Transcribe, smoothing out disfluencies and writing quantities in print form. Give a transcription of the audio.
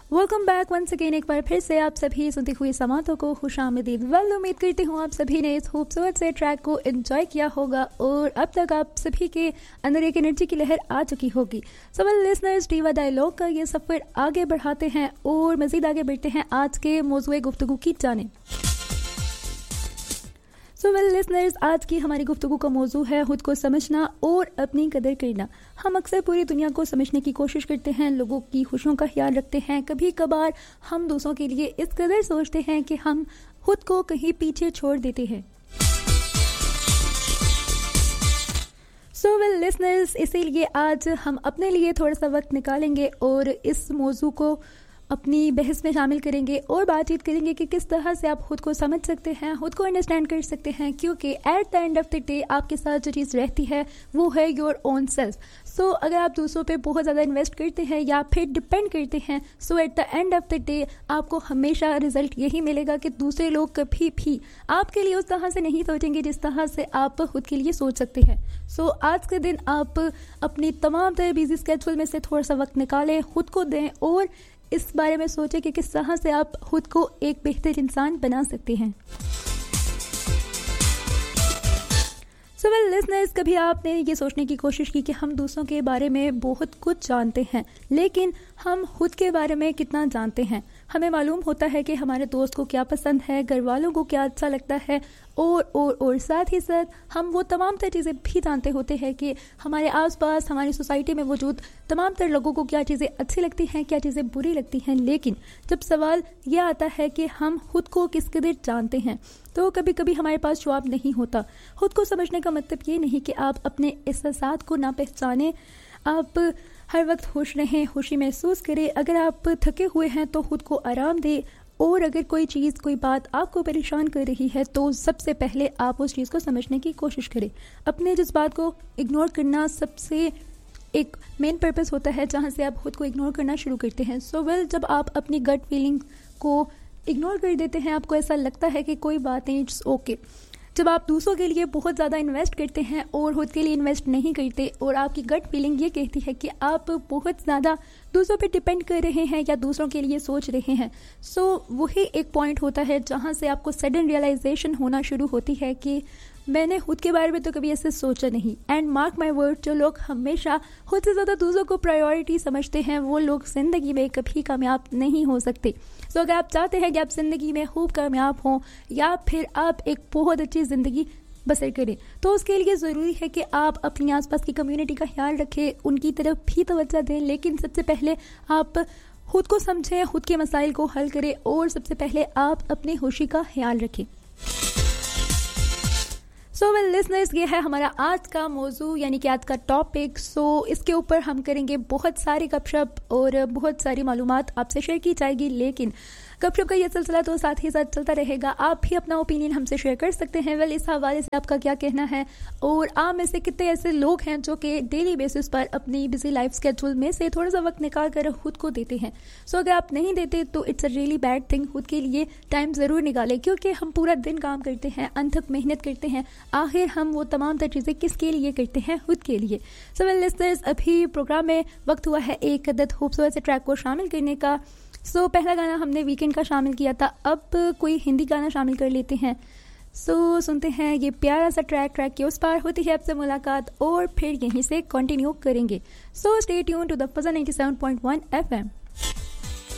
Welcome back once again. एक बार फिर से आप सभी सुनते हुए समातों को खुशामदीद। उम्मीद करती हूँ आप सभी ने इस खूबसूरत से ट्रैक को एंजॉय किया होगा और अब तक आप सभी के अंदर एक एनर्जी की लहर आ चुकी होगी। So well listeners, diva dialogue का ये सफर आगे बढ़ाते हैं और मजीद आगे बढ़ते हैं आज के मौजूए गुफ्तगू की जानिब। सो वेल लिसनर्स, आज की हमारी गुफ्तगू का मौजू है खुद को समझना और अपनी कदर करना। हम अक्सर पूरी दुनिया को समझने की कोशिश करते हैं, लोगों की खुशियों का ख्याल रखते हैं। कभी कभार हम दूसरों के लिए इस कदर सोचते हैं कि हम खुद को कहीं पीछे छोड़ देते हैं। सो वेल लिसनर्स, इसीलिए आज हम अपने लिए थोड़ा सा वक्त निकालेंगे और इस मौजू को अपनी बहस में शामिल करेंगे और बातचीत करेंगे कि किस तरह से आप खुद को समझ सकते हैं, खुद को अंडरस्टैंड कर सकते हैं, क्योंकि at the end of the day आपके साथ जो चीज़ रहती है वो है योर ओन सेल्फ। सो अगर आप दूसरों पे बहुत ज़्यादा इन्वेस्ट करते हैं या फिर डिपेंड करते हैं, सो at the end of the day आपको हमेशा रिजल्ट यही मिलेगा कि दूसरे लोग कभी भी आपके लिए उस तरह से नहीं सोचेंगे जिस तरह से आप खुद के लिए सोच सकते हैं। सो आज के दिन आप अपनी तमाम तरह बिजी स्केड्यूल में से थोड़ा सा वक्त निकालें, खुद को दें और इस बारे में सोचें कि किस तरह से आप खुद को एक बेहतर इंसान बना सकते हैं। सो वेल लिसनर्स, कभी आपने ये सोचने की कोशिश की कि हम दूसरों के बारे में बहुत कुछ जानते हैं, लेकिन हम खुद के बारे में कितना जानते हैं? हमें मालूम होता है कि हमारे दोस्त को क्या पसंद है, घर वालों को क्या अच्छा लगता है और साथ ही साथ हम वो तमाम तरह चीज़ें भी जानते होते हैं कि हमारे आसपास हमारी सोसाइटी में मौजूद तमाम तरह लोगों को क्या चीज़ें अच्छी लगती हैं, क्या चीज़ें बुरी लगती हैं। लेकिन जब सवाल यह आता है कि हम खुद को किस कदर जानते हैं, तो कभी कभी हमारे पास जवाब नहीं होता। खुद को समझने का मतलब ये नहीं कि आप अपने एहसासात को ना पहचानें, आप हर वक्त खुश रहें, खुशी महसूस करें। अगर आप थके हुए हैं तो खुद को आराम दें, और अगर कोई चीज़ कोई बात आपको परेशान कर रही है तो सबसे पहले आप उस चीज़ को समझने की कोशिश करें। अपने जज्बात को इग्नोर करना सबसे एक मेन पर्पस होता है जहाँ से आप खुद को इग्नोर करना शुरू करते हैं। सो वेल, जब आप अपनी गट फीलिंग को इग्नोर कर देते हैं, आपको ऐसा लगता है कि कोई बात नहीं, इट्स ओके। जब आप दूसरों के लिए बहुत ज़्यादा इन्वेस्ट करते हैं और खुद के लिए इन्वेस्ट नहीं करते और आपकी गट फीलिंग ये कहती है कि आप बहुत ज़्यादा दूसरों पे डिपेंड कर रहे हैं या दूसरों के लिए सोच रहे हैं, सो वही एक पॉइंट होता है जहाँ से आपको सडन रियलाइजेशन होना शुरू होती है कि मैंने खुद के बारे में तो कभी ऐसे सोचा नहीं। एंड मार्क माई वर्ड, जो लोग हमेशा खुद से ज़्यादा दूसरों को प्रायोरिटी समझते हैं वो लोग ज़िंदगी में कभी कामयाब नहीं हो सकते। सो अगर आप चाहते हैं कि आप ज़िंदगी में खूब कामयाब हों या फिर आप एक बहुत अच्छी ज़िंदगी बसर करें, तो उसके लिए ज़रूरी है कि आप अपनी आसपास की कम्युनिटी का ख्याल रखें, उनकी तरफ भी तवज्जो दें। लेकिन सबसे पहले आप खुद को समझें, खुद के मसाइल को हल करें और सबसे पहले आप अपनी खुशी का ख्याल रखें। सो वेल लिसनर्स, ये है हमारा आज का मौजू यानी कि आज का टॉपिक। सो इसके ऊपर हम करेंगे बहुत सारी गपशप और बहुत सारी मालूमात आपसे शेयर की जाएगी, लेकिन गपशप का ये सिलसिला तो साथ ही साथ चलता रहेगा। आप भी अपना ओपिनियन हमसे शेयर कर सकते हैं। वेल, इस हवाले से आपका क्या कहना है और आप में से कितने ऐसे लोग हैं जो कि डेली बेसिस पर अपनी बिजी लाइफ स्केड्यूल में से थोड़ा सा वक्त निकाल कर खुद को देते हैं। सो अगर आप नहीं देते तो it's a really bad thing. खुद के लिए टाइम ज़रूर निकालें, क्योंकि हम पूरा दिन काम करते हैं, अनथक मेहनत करते हैं, आखिर हम वो तमाम तरह चीज़ें किसके लिए करते हैं? खुद के लिए। सो वेल लिसनर्स, अभी प्रोग्राम में वक्त हुआ है एक अदद खूबसूरत से ट्रैक को शामिल करने का। सो पहला गाना हमने वीकेंड का शामिल किया था, अब कोई हिंदी गाना शामिल कर लेते हैं। सो सुनते हैं ये प्यारा सा ट्रैक के उस पार होती है आपसे मुलाकात और फिर यहीं से कंटिन्यू करेंगे। So stay tune to the फज़ा 97.1 FM।